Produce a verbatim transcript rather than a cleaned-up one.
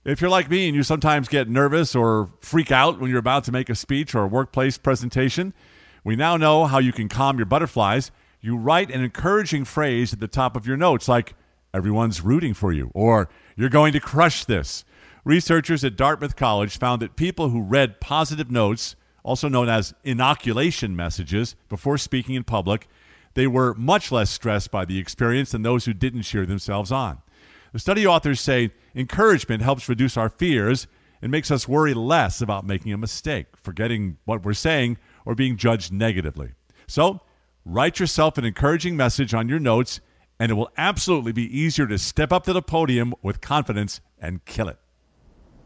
If you're like me and you sometimes get nervous or freak out when you're about to make a speech or a workplace presentation, we now know how you can calm your butterflies. You write an encouraging phrase at the top of your notes like, everyone's rooting for you, or you're going to crush this. Researchers at Dartmouth College found that people who read positive notes, also known as inoculation messages, before speaking in public, they were much less stressed by the experience than those who didn't cheer themselves on. The study authors say encouragement helps reduce our fears and makes us worry less about making a mistake, forgetting what we're saying, or being judged negatively. So, write yourself an encouraging message on your notes, and it will absolutely be easier to step up to the podium with confidence and kill it.